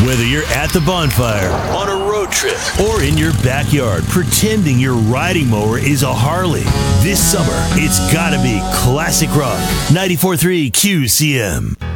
Whether you're at the bonfire, on a road trip, or in your backyard pretending your riding mower is a Harley, this summer it's gotta be classic rock. 94.3 QCM.